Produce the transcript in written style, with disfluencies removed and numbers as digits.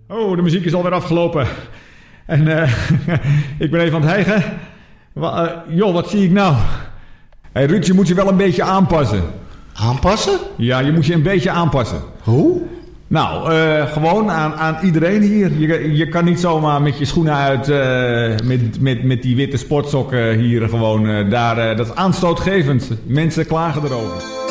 Oh, de muziek is alweer afgelopen. En ik ben even aan het hijgen. Joh, wat zie ik nou? Hé Ruud, je moet je wel een beetje aanpassen. Aanpassen? Ja, je moet je een beetje aanpassen. Hoe? Nou, gewoon aan iedereen hier. Je kan niet zomaar met je schoenen uit, met die witte sportsokken hier gewoon daar. Dat is aanstootgevend. Mensen klagen erover.